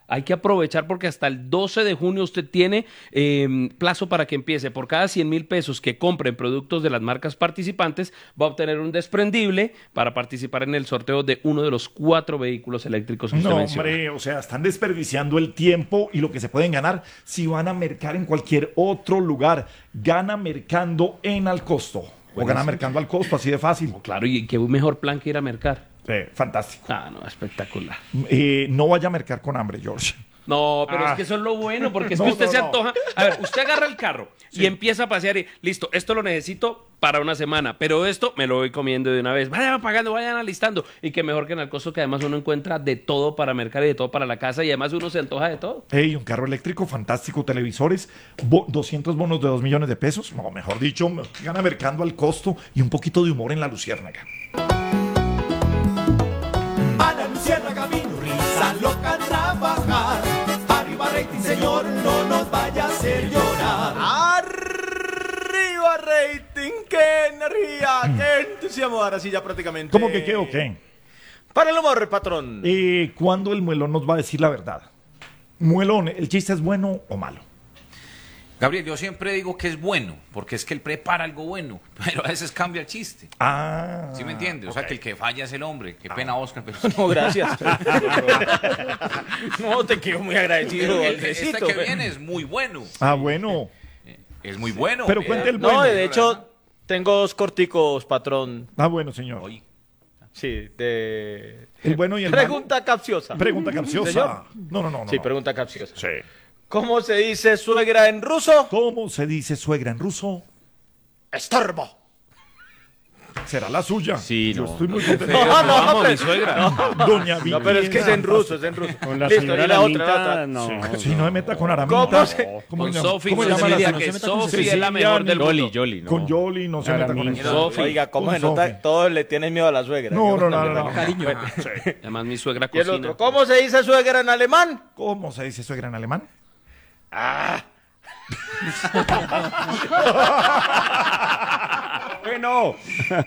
Hay que aprovechar porque hasta el 12 de junio usted tiene plazo para que empiece. Por cada 100.000 pesos que compre en productos de las marcas participantes, va a obtener un desprendible para participar en el sorteo de uno de los 4 vehículos eléctricos que usted No, menciona. hombre, o sea, están desperdiciando el tiempo y lo que se pueden ganar si van a mercar en cualquier otro lugar. Gana mercando en Al Costo. O gana mercando al costo, así de fácil. Claro, y qué mejor plan que ir a mercar. Fantástico. Ah, no, espectacular. No vaya a mercar con hambre, George. No, pero es que eso es lo bueno, porque es No, que usted no, se no. antoja. A ver, usted agarra el carro y empieza a pasear y listo, esto lo necesito para una semana, pero esto me lo voy comiendo de una vez. Vayan pagando, vayan alistando. Y que mejor que en el costo que además uno encuentra de todo para mercar y de todo para la casa y además uno se antoja de todo. Hey, un carro eléctrico fantástico, televisores, 200 bonos de 2 millones de pesos. No, mejor dicho, gana mercando al costo y un poquito de humor en la luciérnaga. A la luciérnaga vino risa loca a trabajar. Arriba rating, señor, no nos vaya a hacer llorar. Arriba rating, qué energía, qué entusiasmo. Ahora sí ya prácticamente. ¿Cómo que qué o qué? Para el humor, patrón. ¿Cuándo el muelón nos va a decir la verdad? Muelón, ¿el chiste es bueno o malo? Gabriel, yo siempre digo que es bueno, porque es que él prepara algo bueno, pero a veces cambia el chiste. Ah. ¿Sí me entiendes? O sea, ok. que el que falla es el hombre. Qué pena, Oscar, pero... No, gracias. No, te quedo muy agradecido. Este que viene es muy bueno. Ah, bueno. Es muy bueno. Pero cuente el bueno. No, de hecho, tengo 2 corticos, patrón. Ah, bueno, señor. Oye, Sí, de... El bueno y el malo. Pregunta capciosa. Pregunta capciosa. ¿Señor? No. Sí, no. pregunta capciosa. Sí. ¿Cómo se dice suegra en ruso? ¿Cómo se dice suegra en ruso? Estorbo. ¿Será la suya? Sí, Yo no. estoy muy contento. Vamos, pero- mi suegra. Doña No, pero es que es en ruso, es en ruso. Con la Listo, señora y la otra, Aramita, la otra. no. Si no me meta con Aramita. ¿Cómo se- ¿Cómo Con se llama? Sofi, ¿Cómo no llama se la diga señora? que No se meta con Sofi es la Cecilia, mejor del Yoli, mundo. Yoli, no. Con Yoli no se meta con Aramita. ella. Sofi. Oiga, ¿cómo Con se nota? Sofi. Todos le tienen miedo a la suegra. No, Yo no, también. no. Cariño. Además mi suegra Y el cocina. otro, ¿cómo se dice suegra en alemán? ¿Cómo se dice suegra en alemán? Bueno.